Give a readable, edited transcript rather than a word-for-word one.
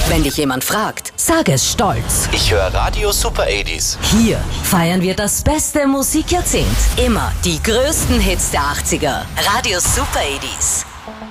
Wenn dich jemand fragt, sag es stolz. Ich höre Radio Super 80s. Hier feiern wir das beste Musikjahrzehnt. Immer die größten Hits der 80er. Radio Super 80s.